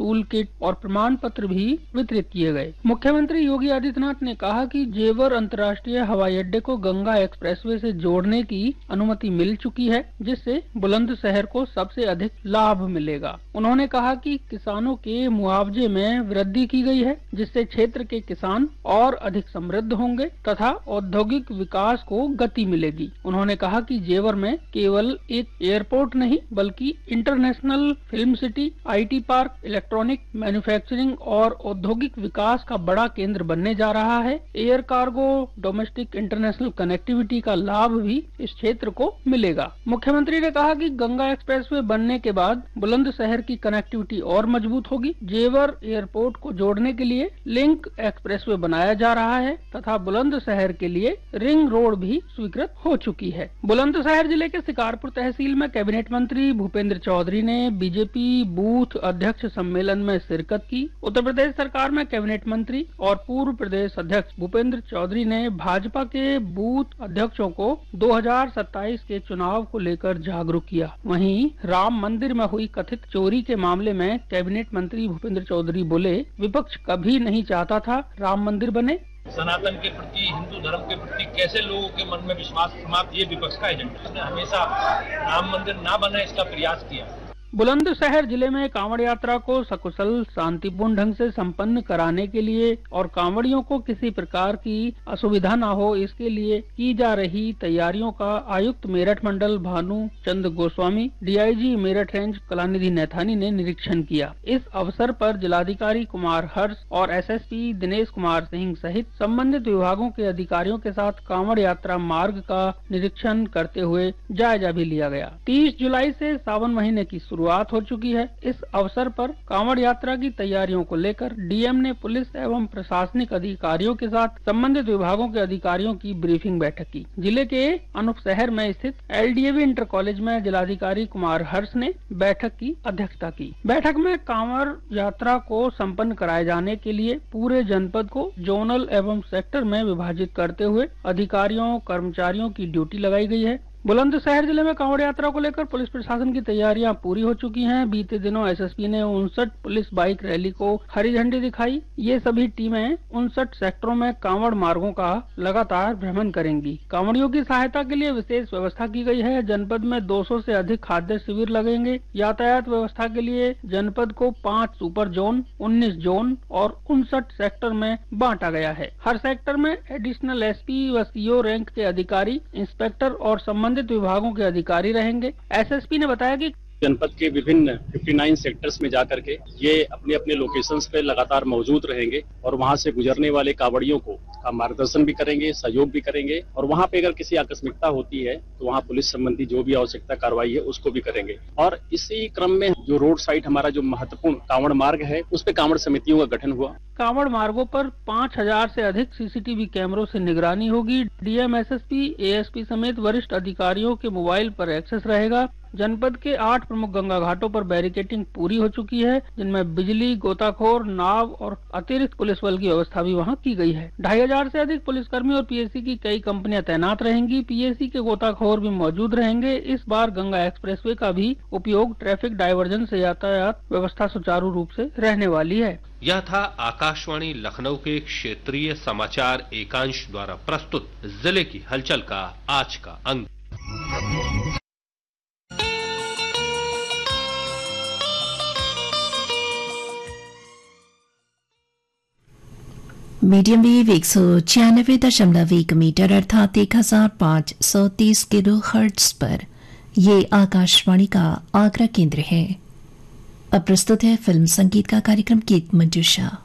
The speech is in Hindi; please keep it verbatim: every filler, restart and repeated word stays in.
टूल किट और प्रमाण पत्र भी वितरित किए गए। मुख्यमंत्री योगी आदित्यनाथ ने कहा कि जेवर अंतर्राष्ट्रीय हवाई अड्डे को गंगा एक्सप्रेसवे से जोड़ने की अनुमति मिल चुकी है, जिससे बुलंदशहर को सबसे अधिक लाभ मिलेगा। उन्होंने कहा कि किसानों के मुआवजे में वृद्धि की गई है, जिससे क्षेत्र के किसान और अधिक समृद्ध होंगे तथा औद्योगिक विकास को गति मिलेगी। उन्होंने कहा कि जेवर में केवल एक एयरपोर्ट नहीं बल्कि international film city, IT park, electronic manufacturing और औद्योगिक विकास का बड़ा केंद्र बनने जा रहा है। Air cargo, domestic international connectivity का लाभ भी इस क्षेत्र को मिलेगा। मुख्यमंत्री ने कहा कि गंगा एक्सप्रेसवे बनने के बाद बुलंदशहर की कनेक्टिविटी और मजबूत होगी। जेवर एयरपोर्ट को जोड़ने के लिए लिंक एक्सप्रेसवे बनाया जा रहा है तथा बुलंदशहर के लिए रिंग रोड भी स्वीकृत हो चुकी है। बुलंदशहर जिले के शिकारपुर तहसील में कैबिनेट मंत्री भूपेंद्र चौधरी ने बीजेपी बूथ अध्यक्ष सम्मेलन में शिरकत की। उत्तर प्रदेश सरकार में कैबिनेट मंत्री और पूर्व प्रदेश अध्यक्ष भूपेंद्र चौधरी ने भाजपा के बूथ अध्यक्षों को दो हज़ार सत्ताईस के चुनाव को लेकर जागरूक किया। वहीं राम मंदिर में हुई कथित चोरी के मामले में कैबिनेट मंत्री भूपेंद्र चौधरी बोले, विपक्ष कभी नहीं चाहता था राम मंदिर बने। सनातन के प्रति, हिंदू धर्म के प्रति कैसे लोगों के मन में विश्वास समाप्त, ये विपक्ष का एजेंडा। उसने हमेशा राम मंदिर ना बने इसका प्रयास किया। बुलंदशहर जिले में कांवड़ यात्रा को सकुशल शांतिपूर्ण ढंग से संपन्न कराने के लिए और कांवड़ियों को किसी प्रकार की असुविधा न हो, इसके लिए की जा रही तैयारियों का आयुक्त मेरठ मंडल भानु चंद गोस्वामी, डीआईजी मेरठ रेंज कलानिधि नैथानी ने निरीक्षण किया। इस अवसर पर जिलाधिकारी कुमार हर्ष और एसएसपी दिनेश कुमार सिंह सहित संबंधित विभागों के अधिकारियों के साथ कांवड़ यात्रा मार्ग का निरीक्षण करते हुए जायजा भी लिया गया। तीस जुलाई से सावन महीने की शुरुआत हो चुकी है। इस अवसर पर कांवड़ यात्रा की तैयारियों को लेकर डीएम ने पुलिस एवं प्रशासनिक अधिकारियों के साथ संबंधित विभागों के अधिकारियों की ब्रीफिंग बैठक की। जिले के अनूप शहर में स्थित एलडीएवी इंटर कॉलेज में जिलाधिकारी कुमार हर्ष ने बैठक की अध्यक्षता की। बैठक में कांवड़ यात्रा को संपन्न कराए जाने के लिए पूरे जनपद को जोनल एवं सेक्टर में विभाजित करते हुए अधिकारियों कर्मचारियों की ड्यूटी लगाई गई है। बुलंदशहर जिले में कांवड़ यात्रा को लेकर पुलिस प्रशासन की तैयारियां पूरी हो चुकी हैं। बीते दिनों एसएसपी ने उनसठ पुलिस बाइक रैली को हरी झंडी दिखाई। ये सभी टीमें उनसठ सेक्टरों में कांवड़ मार्गों का लगातार भ्रमण करेंगी। कांवड़ियों की सहायता के लिए विशेष व्यवस्था की गई है। जनपद में दो सौ से अधिक खाद्य शिविर लगेंगे। यातायात व्यवस्था के लिए जनपद को पाँच सुपर जोन, उन्नीस जोन और उनसठ सेक्टर में बांटा गया है। हर सेक्टर में एडिशनल एसपी व सीओ रैंक के अधिकारी, इंस्पेक्टर और संबंधित विभागों के अधिकारी रहेंगे। एसएसपी ने बताया कि जनपद के विभिन्न उनसठ सेक्टर्स में जाकर के ये अपने अपने लोकेशंस पे लगातार मौजूद रहेंगे और वहां से गुजरने वाले कांवड़ियों को का मार्गदर्शन भी करेंगे, सहयोग भी करेंगे और वहां पे अगर किसी आकस्मिकता होती है तो वहां पुलिस संबंधी जो भी आवश्यकता कार्रवाई है उसको भी करेंगे। और इसी क्रम में जो रोड साइड हमारा जो महत्वपूर्ण कांवड़ मार्ग है उस पे कांवड़ समितियों का गठन हुआ। कांवड़ मार्गों पर पाँच हजार से अधिक सीसीटीवी कैमरों से निगरानी होगी। डीएम, एसएसपी, एएसपी समेत वरिष्ठ अधिकारियों के मोबाइल पर एक्सेस रहेगा। जनपद के आठ प्रमुख गंगा घाटों पर बैरिकेटिंग पूरी हो चुकी है, जिनमें बिजली, गोताखोर, नाव और अतिरिक्त पुलिस बल की व्यवस्था भी वहां की गई है। ढाई हजार से अधिक पुलिसकर्मी और पीएसी की कई कंपनियां तैनात रहेंगी। पीएसी के गोताखोर भी मौजूद रहेंगे। इस बार गंगा एक्सप्रेसवे का भी उपयोग ट्रैफिक डायवर्जन से यातायात व्यवस्था सुचारू रूप से रहने वाली है। यह था आकाशवाणी लखनऊ के क्षेत्रीय समाचार एकांश द्वारा प्रस्तुत जिले की हलचल का आज का अंक। मीडियम वेव एक सौ छियानवे दशमलव एक मीटर अर्थात एक हजार पाँच सौ तीस किलो हर्ट्ज पर ये आकाशवाणी का आगरा केंद्र है। अब प्रस्तुत है फिल्म संगीत का कार्यक्रम गीत मंजूषा।